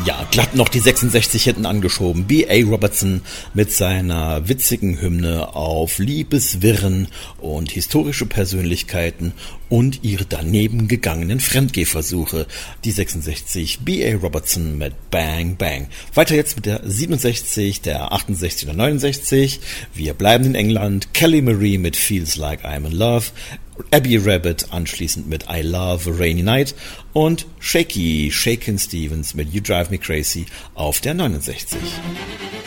Ja, glatt noch die 66 hinten angeschoben. B.A. Robertson mit seiner witzigen Hymne auf Liebeswirren und historische Persönlichkeiten und ihre daneben gegangenen Fremdgehversuche. Die 66 B.A. Robertson mit Bang Bang. Weiter jetzt mit der 67, der 68 und der 69. Wir bleiben in England. Kelly Marie mit Feels Like I'm in Love. Abbey Rabbit anschließend mit I Love a Rainy Night und Shakin' Stevens mit You Drive Me Crazy auf der 69.